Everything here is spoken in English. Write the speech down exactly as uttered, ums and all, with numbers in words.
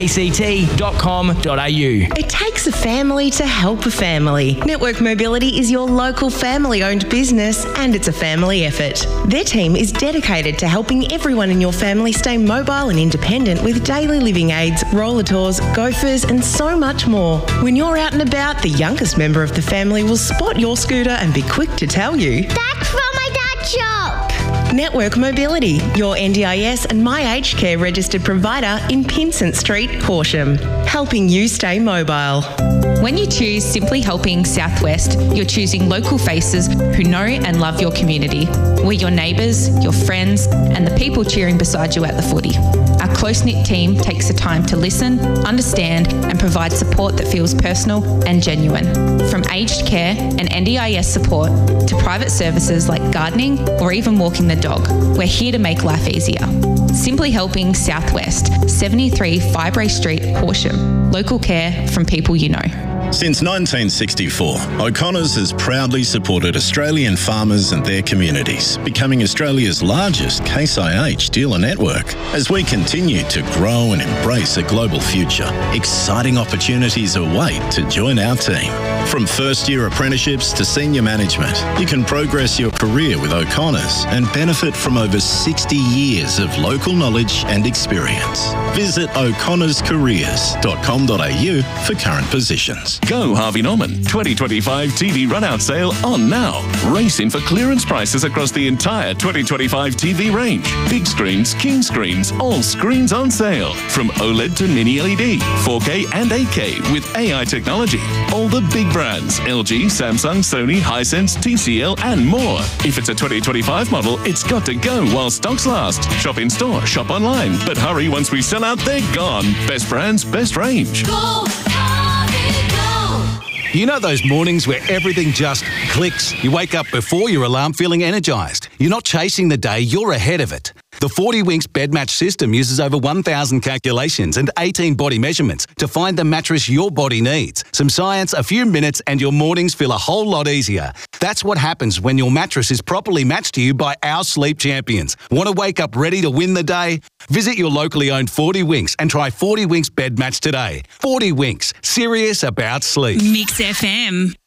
A C T dot com dot a u. It takes a family to help a family. Network Mobility is your local family-owned business and it's a family effort. Their team is dedicated to helping everyone in your family stay mobile and independent with daily living aids, roller tours, gophers and so much more. When you're out and about, the youngest member of the family will spot your scooter and be quick to tell you, "That's from my dad's shop." Network Mobility, your N D I S and My Aged Care registered provider in Pinsent Street, Horsham, helping you stay mobile. When you choose Simply Helping Southwest, you're choosing local faces who know and love your community. We're your neighbours, your friends, and the people cheering beside you at the footy. Our close-knit team takes the time to listen, understand, and provide support that feels personal and genuine. From aged care and N D I S support to private services like gardening or even walking the dog, we're here to make life easier. Simply Helping Southwest, seventy-three Fibrae Street, Horsham. Local care from people you know. Since nineteen sixty-four, O'Connor's has proudly supported Australian farmers and their communities, becoming Australia's largest Case I H dealer network. As we continue to grow and embrace a global future, exciting opportunities await to join our team. From first-year apprenticeships to senior management, you can progress your career with O'Connor's and benefit from over sixty years of local knowledge and experience. Visit o'connors careers dot com dot a u for current positions. Go Harvey Norman twenty twenty-five T V run-out sale on now. Race in for clearance prices across the entire twenty twenty-five T V range. Big screens, king screens, all screens on sale. From OLED to mini L E D, four K and eight K with A I technology. All the big brands, L G, Samsung, Sony, Hisense, T C L and more. If it's a twenty twenty-five model, it's got to go while stocks last. Shop in store, shop online. But hurry, once we sell out, they're gone. Best brands, best range. Go, Harvey, go! You know those mornings where everything just clicks? You wake up before your alarm feeling energised. You're not chasing the day, you're ahead of it. The forty winks bed match system uses over one thousand calculations and eighteen body measurements to find the mattress your body needs. Some science, a few minutes, and your mornings feel a whole lot easier. That's what happens when your mattress is properly matched to you by our sleep champions. Want to wake up ready to win the day? Visit your locally owned forty winks and try forty winks bed match today. forty winks, serious about sleep. Mix F M.